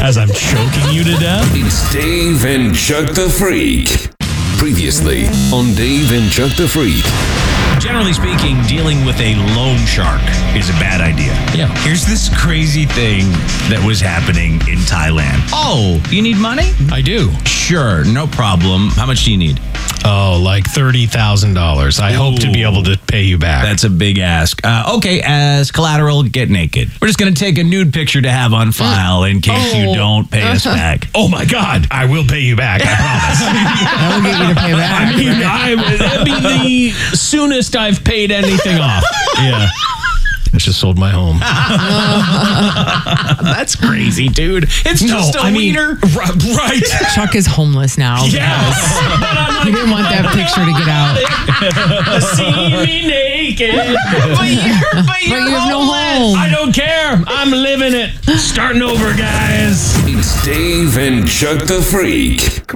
as I'm choking you to death. It's Dave and Chuck the Freak. Previously on Dave and Chuck the Freak. Generally speaking, dealing with a loan shark is a bad idea. Yeah. Here's this crazy thing that was happening in Thailand. Oh, you need money? I do. Sure, no problem. How much do you need? Oh, like $30,000. I hope to be able to pay you back. That's a big ask. Okay, as collateral, get naked. We're just going to take a nude picture to have on file in case you don't pay us back. Oh my God, I will pay you back. I promise. That will get you to pay back. That'd be the soonest I've paid anything off. Yeah. I just sold my home. That's crazy, dude. It's just a wiener. Right. Chuck is homeless now. Yes. He didn't want that picture to get out. See me naked. But you're you have no homeless. home. I don't care. I'm living it. Starting over, guys. It's Dave and Chuck the Freak.